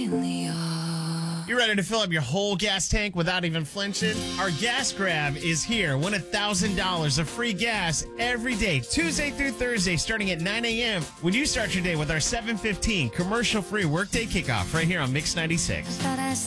really are. You ready to fill up your whole gas tank without even flinching? Our gas grab is here. Win $1,000 of free gas every day, Tuesday through Thursday, starting at 9 a.m. when you start your day with our 7:15 commercial-free workday kickoff right here on Mix 96. Thought I